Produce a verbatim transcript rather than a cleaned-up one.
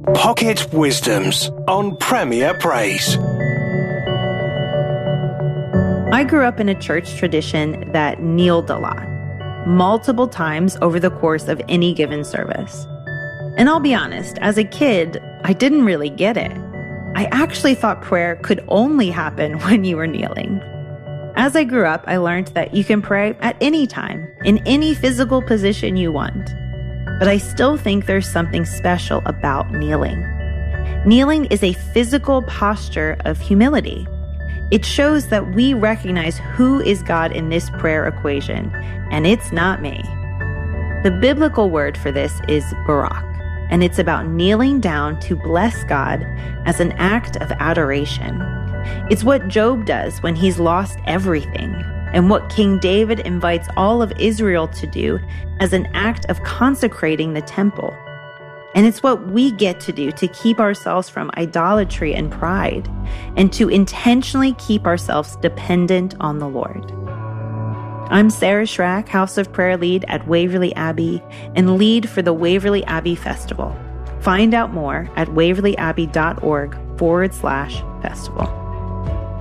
Pocket Wisdoms on Premier Praise. I grew up in a church tradition that kneeled a lot, multiple times over the course of any given service. And I'll be honest, as a kid, I didn't really get it. I actually thought prayer could only happen when you were kneeling. As I grew up, I learned that you can pray at any time, in any physical position you want. But I still think there's something special about kneeling. Kneeling is a physical posture of humility. It shows that we recognize who is God in this prayer equation, and it's not me. The biblical word for this is barak, and it's about kneeling down to bless God as an act of adoration. It's what Job does when he's lost everything, and what King David invites all of Israel to do as an act of consecrating the temple. And it's what we get to do to keep ourselves from idolatry and pride, and to intentionally keep ourselves dependent on the Lord. I'm Sarah Schrack, House of Prayer Lead at Waverly Abbey, and lead for the Waverly Abbey Festival. Find out more at waverlyabbey.org forward slash festival.